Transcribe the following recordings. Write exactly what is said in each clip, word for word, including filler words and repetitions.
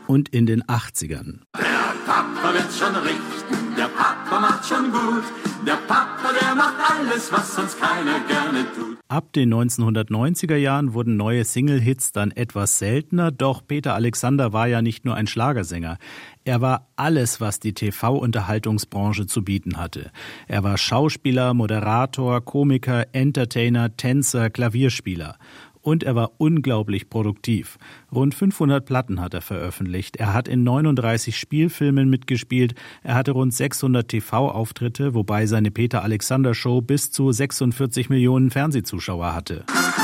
und in den achtzigern. Der Papa wird schon richten, der Papa macht schon gut. Der Papa, der macht alles, was sonst keiner gerne tut. Ab den neunzehnhundertneunziger Jahren wurden neue Single-Hits dann etwas seltener, doch Peter Alexander war ja nicht nur ein Schlagersänger. Er war alles, was die T V-Unterhaltungsbranche zu bieten hatte. Er war Schauspieler, Moderator, Komiker, Entertainer, Tänzer, Klavierspieler. Und er war unglaublich produktiv. Rund fünfhundert Platten hat er veröffentlicht. Er hat in neununddreißig Spielfilmen mitgespielt. Er hatte rund sechshundert T V-Auftritte, wobei seine Peter Alexander Show bis zu sechsundvierzig Millionen Fernsehzuschauer hatte.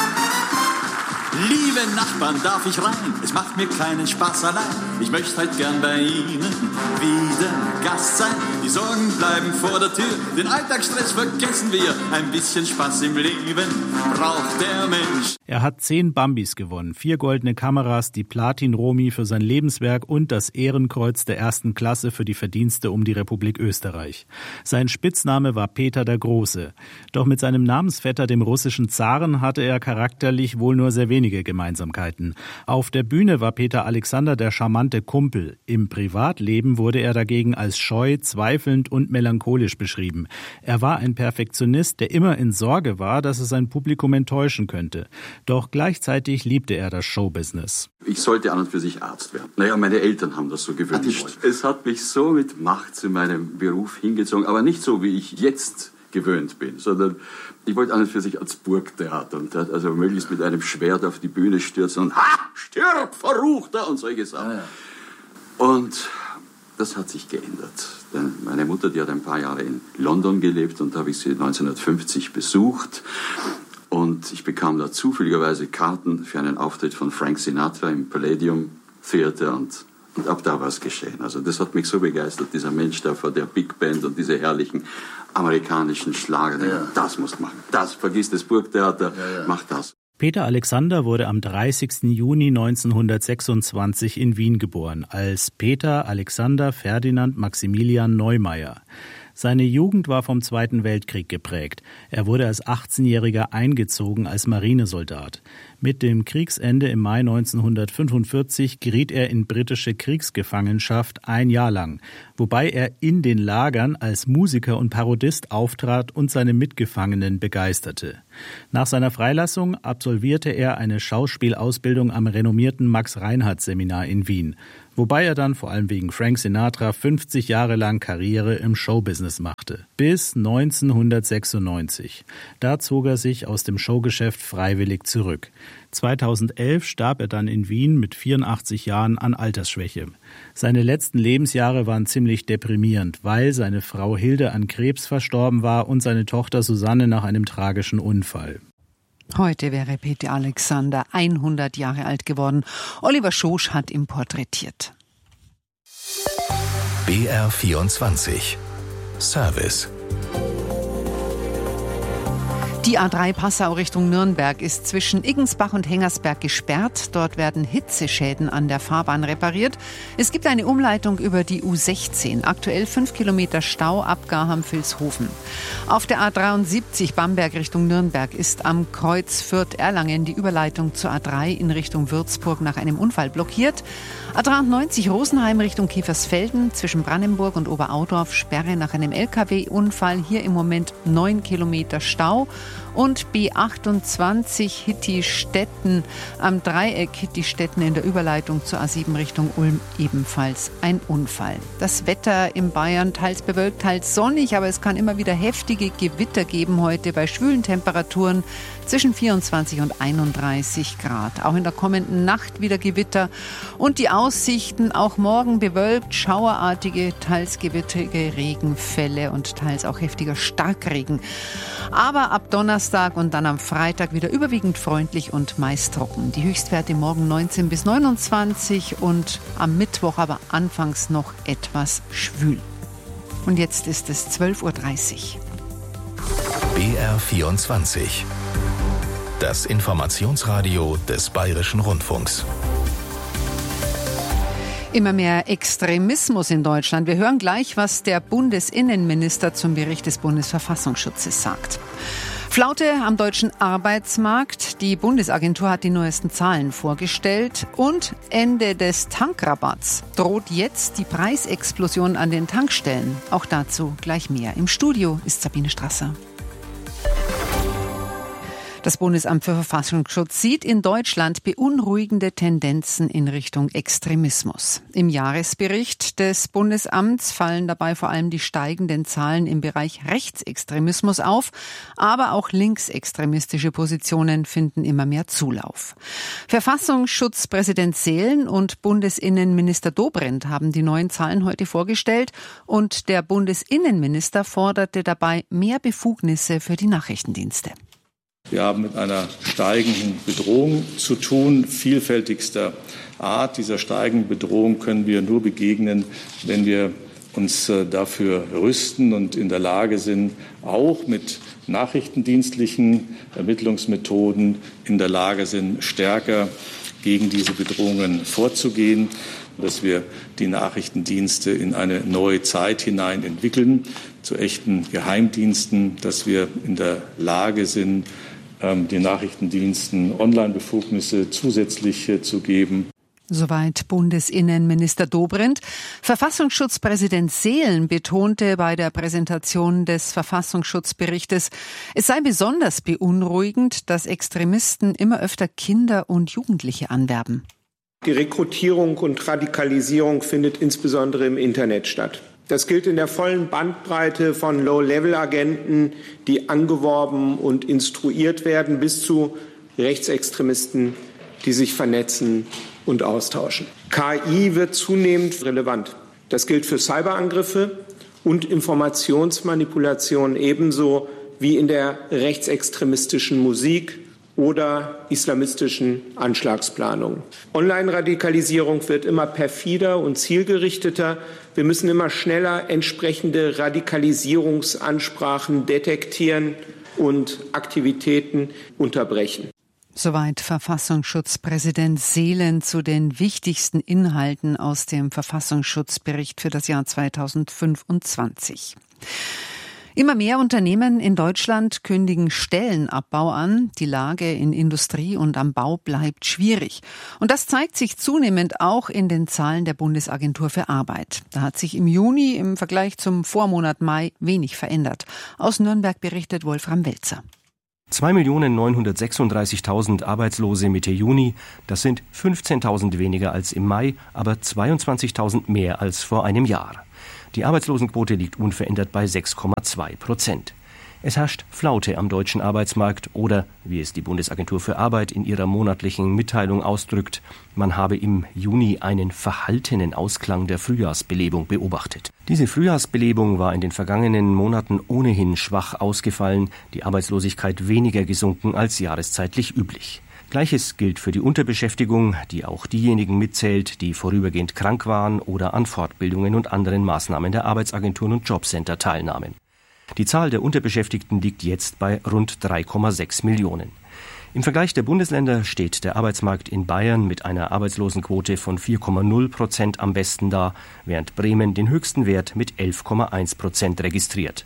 Liebe Nachbarn, darf ich rein? Es macht mir keinen Spaß allein. Ich möchte halt gern bei Ihnen wieder Gast sein. Die Sorgen bleiben vor der Tür, den Alltagsstress vergessen wir. Ein bisschen Spaß im Leben braucht der Mensch. Er hat zehn Bambis gewonnen, vier goldene Kameras, die Platin-Romy für sein Lebenswerk und das Ehrenkreuz der ersten Klasse für die Verdienste um die Republik Österreich. Sein Spitzname war Peter der Große. Doch mit seinem Namensvetter, dem russischen Zaren, hatte er charakterlich wohl nur sehr wenig Gemeinsamkeiten. Auf der Bühne war Peter Alexander der charmante Kumpel. Im Privatleben wurde er dagegen als scheu, zweifelnd und melancholisch beschrieben. Er war ein Perfektionist, der immer in Sorge war, dass er sein Publikum enttäuschen könnte. Doch gleichzeitig liebte er das Showbusiness. Ich sollte an und für sich Arzt werden. Naja, meine Eltern haben das so gewünscht. Es hat mich so mit Macht zu meinem Beruf hingezogen, aber nicht so, wie ich jetzt gewöhnt bin, sondern ich wollte an und für sich als Burgtheater und also möglichst mit einem Schwert auf die Bühne stürzen und ha, stirb, Verruchter und solche Sachen. Ja, ja. Und das hat sich geändert. Denn meine Mutter, die hat ein paar Jahre in London gelebt und da habe ich sie neunzehnhundertfünfzig besucht und ich bekam da zufälligerweise Karten für einen Auftritt von Frank Sinatra im Palladium Theater und Und ab da war es geschehen. Also das hat mich so begeistert, dieser Mensch da vor der Big Band und diese herrlichen amerikanischen Schlager. Ja. Das musst du machen. Das, vergiss das Burgtheater, ja, ja. Mach das. Peter Alexander wurde am dreißigsten Juni neunzehnhundertsechsundzwanzig in Wien geboren, als Peter Alexander Ferdinand Maximilian Neumeier. Seine Jugend war vom Zweiten Weltkrieg geprägt. Er wurde als achtzehnjähriger eingezogen als Marinesoldat. Mit dem Kriegsende im Mai neunzehnhundertfünfundvierzig geriet er in britische Kriegsgefangenschaft ein Jahr lang, wobei er in den Lagern als Musiker und Parodist auftrat und seine Mitgefangenen begeisterte. Nach seiner Freilassung absolvierte er eine Schauspielausbildung am renommierten Max-Reinhardt-Seminar in Wien, wobei er dann vor allem wegen Frank Sinatra fünfzig Jahre lang Karriere im Showbusiness machte. Bis neunzehnhundertsechsundneunzig. Da zog er sich aus dem Showgeschäft freiwillig zurück. zweitausendelf starb er dann in Wien mit vierundachtzig Jahren an Altersschwäche. Seine letzten Lebensjahre waren ziemlich deprimierend, weil seine Frau Hilde an Krebs verstorben war und seine Tochter Susanne nach einem tragischen Unfall. Heute wäre Peter Alexander hundert Jahre alt geworden. Oliver Schosch hat ihn porträtiert. B R vierundzwanzig Service. Die A drei Passau Richtung Nürnberg ist zwischen Iggensbach und Hengersberg gesperrt. Dort werden Hitzeschäden an der Fahrbahn repariert. Es gibt eine Umleitung über die U sechzehn. Aktuell fünf Kilometer Stau ab Garham-Vilshofen. Auf der A dreiundsiebzig Bamberg Richtung Nürnberg ist am Kreuz Fürth-Erlangen die Überleitung zur A drei in Richtung Würzburg nach einem Unfall blockiert. A dreiundneunzig Rosenheim Richtung Kiefersfelden zwischen Brandenburg und Oberaudorf Sperre nach einem L K W-Unfall. Hier im Moment neun Kilometer Stau. Und B achtundzwanzig Hittistetten am Dreieck Hittistetten in der Überleitung zur A sieben Richtung Ulm ebenfalls ein Unfall. Das Wetter in Bayern teils bewölkt, teils sonnig, aber es kann immer wieder heftige Gewitter geben heute bei schwülen Temperaturen zwischen vierundzwanzig und einunddreißig Grad. Auch in der kommenden Nacht wieder Gewitter und die Aussichten auch morgen bewölkt, schauerartige, teils gewittrige Regenfälle und teils auch heftiger Starkregen. Aber ab Donnerstag und dann am Freitag wieder überwiegend freundlich und meist trocken. Die Höchstwerte morgen neunzehn bis neunundzwanzig und am Mittwoch aber anfangs noch etwas schwül. Und jetzt ist es zwölf Uhr dreißig. B R vierundzwanzig. Das Informationsradio des Bayerischen Rundfunks. Immer mehr Extremismus in Deutschland. Wir hören gleich, was der Bundesinnenminister zum Bericht des Bundesverfassungsschutzes sagt. Flaute am deutschen Arbeitsmarkt. Die Bundesagentur hat die neuesten Zahlen vorgestellt. Und Ende des Tankrabatts. Droht jetzt die Preisexplosion an den Tankstellen? Auch dazu gleich mehr. Im Studio ist Sabine Strasser. Das Bundesamt für Verfassungsschutz sieht in Deutschland beunruhigende Tendenzen in Richtung Extremismus. Im Jahresbericht des Bundesamts fallen dabei vor allem die steigenden Zahlen im Bereich Rechtsextremismus auf, aber auch linksextremistische Positionen finden immer mehr Zulauf. Verfassungsschutzpräsident Seelen und Bundesinnenminister Dobrindt haben die neuen Zahlen heute vorgestellt und der Bundesinnenminister forderte dabei mehr Befugnisse für die Nachrichtendienste. Wir haben mit einer steigenden Bedrohung zu tun, vielfältigster Art. Dieser steigenden Bedrohung können wir nur begegnen, wenn wir uns dafür rüsten und in der Lage sind, auch mit nachrichtendienstlichen Ermittlungsmethoden in der Lage sind, stärker gegen diese Bedrohungen vorzugehen, dass wir die Nachrichtendienste in eine neue Zeit hinein entwickeln, zu echten Geheimdiensten, dass wir in der Lage sind, den Nachrichtendiensten Online-Befugnisse zusätzlich zu geben. Soweit Bundesinnenminister Dobrindt. Verfassungsschutzpräsident Seelen betonte bei der Präsentation des Verfassungsschutzberichtes, es sei besonders beunruhigend, dass Extremisten immer öfter Kinder und Jugendliche anwerben. Die Rekrutierung und Radikalisierung findet insbesondere im Internet statt. Das gilt in der vollen Bandbreite von Low-Level-Agenten, die angeworben und instruiert werden, bis zu Rechtsextremisten, die sich vernetzen und austauschen. K I wird zunehmend relevant. Das gilt für Cyberangriffe und Informationsmanipulation ebenso wie in der rechtsextremistischen Musik oder islamistischen Anschlagsplanungen. Online-Radikalisierung wird immer perfider und zielgerichteter. Wir müssen immer schneller entsprechende Radikalisierungsansprachen detektieren und Aktivitäten unterbrechen. Soweit Verfassungsschutzpräsident Seelen zu den wichtigsten Inhalten aus dem Verfassungsschutzbericht für das Jahr zweitausendfünfundzwanzig. Immer mehr Unternehmen in Deutschland kündigen Stellenabbau an. Die Lage in Industrie und am Bau bleibt schwierig. Und das zeigt sich zunehmend auch in den Zahlen der Bundesagentur für Arbeit. Da hat sich im Juni im Vergleich zum Vormonat Mai wenig verändert. Aus Nürnberg berichtet Wolfram Welzer. zwei Millionen neunhundertsechsunddreißigtausend Arbeitslose Mitte Juni, das sind fünfzehntausend weniger als im Mai, aber zweiundzwanzigtausend mehr als vor einem Jahr. Die Arbeitslosenquote liegt unverändert bei sechs Komma zwei Prozent. Es herrscht Flaute am deutschen Arbeitsmarkt oder, wie es die Bundesagentur für Arbeit in ihrer monatlichen Mitteilung ausdrückt, man habe im Juni einen verhaltenen Ausklang der Frühjahrsbelebung beobachtet. Diese Frühjahrsbelebung war in den vergangenen Monaten ohnehin schwach ausgefallen, die Arbeitslosigkeit weniger gesunken als jahreszeitlich üblich. Gleiches gilt für die Unterbeschäftigung, die auch diejenigen mitzählt, die vorübergehend krank waren oder an Fortbildungen und anderen Maßnahmen der Arbeitsagenturen und Jobcenter teilnahmen. Die Zahl der Unterbeschäftigten liegt jetzt bei rund drei Komma sechs Millionen. Im Vergleich der Bundesländer steht der Arbeitsmarkt in Bayern mit einer Arbeitslosenquote von vier Komma null Prozent am besten da, während Bremen den höchsten Wert mit elf Komma eins Prozent registriert.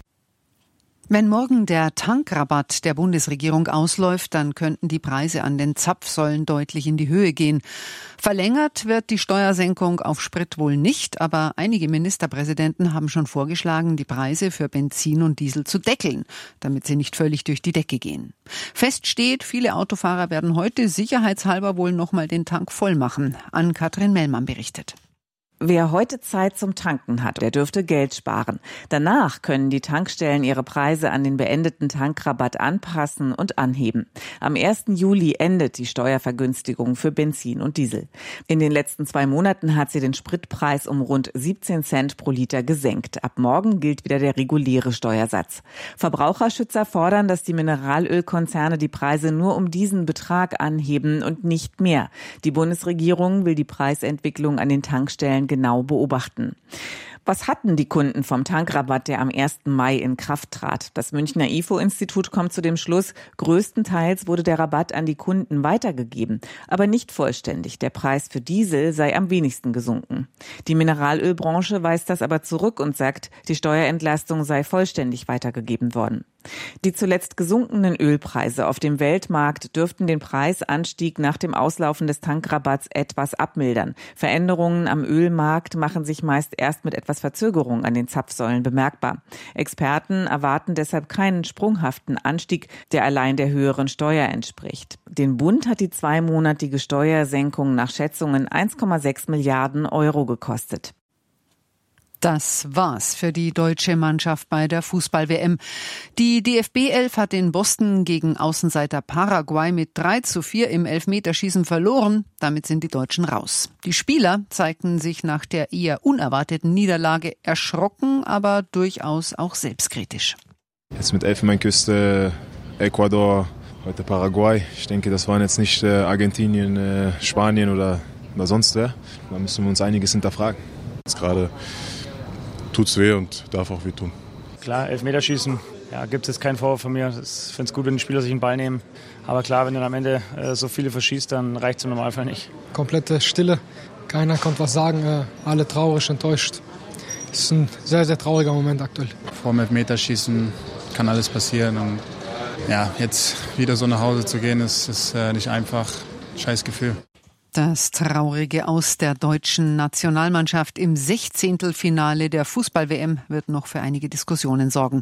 Wenn morgen der Tankrabatt der Bundesregierung ausläuft, dann könnten die Preise an den Zapfsäulen deutlich in die Höhe gehen. Verlängert wird die Steuersenkung auf Sprit wohl nicht, aber einige Ministerpräsidenten haben schon vorgeschlagen, die Preise für Benzin und Diesel zu deckeln, damit sie nicht völlig durch die Decke gehen. Fest steht, viele Autofahrer werden heute sicherheitshalber wohl nochmal den Tank voll machen. Ann-Kathrin Mellmann berichtet. Wer heute Zeit zum Tanken hat, der dürfte Geld sparen. Danach können die Tankstellen ihre Preise an den beendeten Tankrabatt anpassen und anheben. Am ersten Juli endet die Steuervergünstigung für Benzin und Diesel. In den letzten zwei Monaten hat sie den Spritpreis um rund siebzehn Cent pro Liter gesenkt. Ab morgen gilt wieder der reguläre Steuersatz. Verbraucherschützer fordern, dass die Mineralölkonzerne die Preise nur um diesen Betrag anheben und nicht mehr. Die Bundesregierung will die Preisentwicklung an den Tankstellen genau beobachten. Was hatten die Kunden vom Tankrabatt, der am ersten Mai in Kraft trat? Das Münchner I F O-Institut kommt zu dem Schluss, größtenteils wurde der Rabatt an die Kunden weitergegeben, aber nicht vollständig. Der Preis für Diesel sei am wenigsten gesunken. Die Mineralölbranche weist das aber zurück und sagt, die Steuerentlastung sei vollständig weitergegeben worden. Die zuletzt gesunkenen Ölpreise auf dem Weltmarkt dürften den Preisanstieg nach dem Auslaufen des Tankrabatts etwas abmildern. Veränderungen am Ölmarkt machen sich meist erst mit etwas Verzögerung an den Zapfsäulen bemerkbar. Experten erwarten deshalb keinen sprunghaften Anstieg, der allein der höheren Steuer entspricht. Den Bund hat die zweimonatige Steuersenkung nach Schätzungen eins Komma sechs Milliarden Euro gekostet. Das war's für die deutsche Mannschaft bei der Fußball-W M. Die D F B elf hat in Boston gegen Außenseiter Paraguay mit drei zu vier im Elfmeterschießen verloren. Damit sind die Deutschen raus. Die Spieler zeigten sich nach der eher unerwarteten Niederlage erschrocken, aber durchaus auch selbstkritisch. Jetzt mit Elfenbeinküste, Ecuador, heute Paraguay. Ich denke, das waren jetzt nicht äh, Argentinien, äh, Spanien oder, oder sonst wer. Da müssen wir uns einiges hinterfragen. Jetzt gerade tut's weh und darf auch weh tun. Klar, Elfmeterschießen, ja, gibt es jetzt keinen Vorwurf von mir. Ich finde es gut, wenn die Spieler sich den Ball nehmen. Aber klar, wenn du dann am Ende äh, so viele verschießt, dann reicht es im Normalfall nicht. Komplette Stille, keiner konnte was sagen, äh, alle traurig, enttäuscht. Es ist ein sehr, sehr trauriger Moment aktuell. Vor dem Elfmeterschießen kann alles passieren. Und ja, jetzt wieder so nach Hause zu gehen, ist, ist äh, nicht einfach. Scheiß Gefühl. Das Traurige aus der deutschen Nationalmannschaft im Sechzehntelfinale der Fußball-W M wird noch für einige Diskussionen sorgen.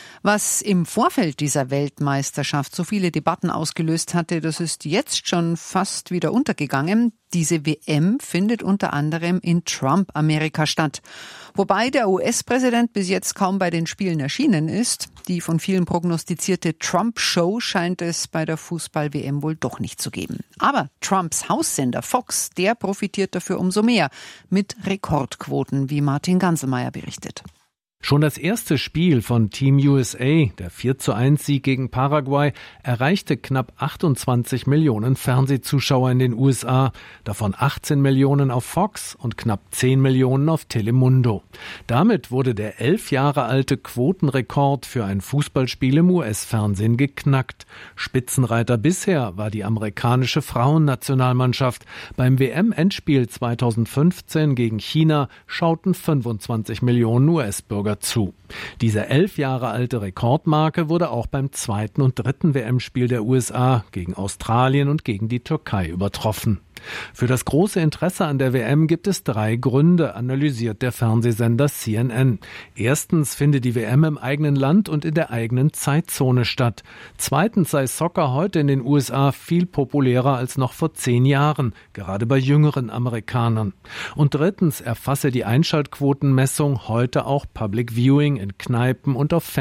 Was im Vorfeld dieser Weltmeisterschaft so viele Debatten ausgelöst hatte, das ist jetzt schon fast wieder untergegangen. Diese W M findet unter anderem in Trump-Amerika statt. Wobei der U S-Präsident bis jetzt kaum bei den Spielen erschienen ist. Die von vielen prognostizierte Trump-Show scheint es bei der Fußball-W M wohl doch nicht zu geben. Aber Trumps Haussender Fox, der profitiert dafür umso mehr. Mit Rekordquoten, wie Martin Ganselmeier berichtet. Schon das erste Spiel von Team U S A, der vier zu eins Sieg gegen Paraguay, erreichte knapp achtundzwanzig Millionen Fernsehzuschauer in den U S A, davon achtzehn Millionen auf Fox und knapp zehn Millionen auf Telemundo. Damit wurde der elf Jahre alte Quotenrekord für ein Fußballspiel im U S-Fernsehen geknackt. Spitzenreiter bisher war die amerikanische Frauennationalmannschaft. Beim W M-Endspiel zweitausendfünfzehn gegen China schauten fünfundzwanzig Millionen U S-Bürger zu. Diese elf Jahre alte Rekordmarke wurde auch beim zweiten und dritten W M-Spiel der U S A gegen Australien und gegen die Türkei übertroffen. Für das große Interesse an der W M gibt es drei Gründe, analysiert der Fernsehsender C N N. Erstens findet die W M im eigenen Land und in der eigenen Zeitzone statt. Zweitens sei Soccer heute in den U S A viel populärer als noch vor zehn Jahren, gerade bei jüngeren Amerikanern. Und drittens erfasse die Einschaltquotenmessung heute auch Public Viewing in Kneipen und auf